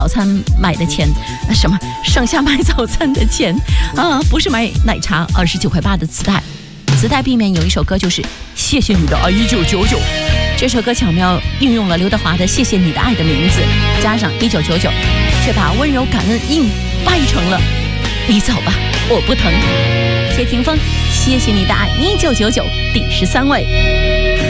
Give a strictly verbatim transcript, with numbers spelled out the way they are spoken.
早餐买的钱，什么剩下买早餐的钱啊？不是买奶茶，而是九块八的磁带。磁带背面有一首歌，就是《谢谢你的爱一九九九》。这首歌巧妙运用了刘德华的《谢谢你的爱》的名字，加上一九九九，却把温柔感恩硬掰成了你走吧，我不疼。谢霆锋，《谢谢你的爱一九九九》第十三位。